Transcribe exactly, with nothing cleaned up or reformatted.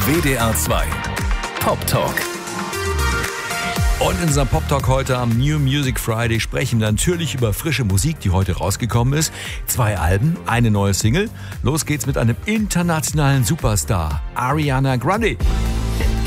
W D R zwei Pop Talk. Und in unserem Pop Talk heute am New Music Friday sprechen wir natürlich über frische Musik, die heute rausgekommen ist. Zwei Alben, eine neue Single. Los geht's mit einem internationalen Superstar, Ariana Grande.